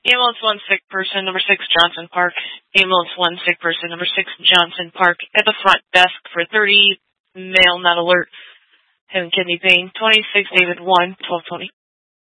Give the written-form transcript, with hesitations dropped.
Ambulance 1, sick person, number 6, Johnson Park. Ambulance 1, sick person, number 6, Johnson Park. At the front desk for 30, male, not alert, having kidney pain. 26, David 1, 1220.